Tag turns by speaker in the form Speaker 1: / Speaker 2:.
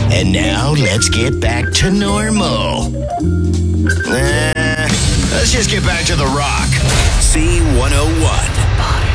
Speaker 1: And now let's get back to normal. Let's just get back to the rock. C101.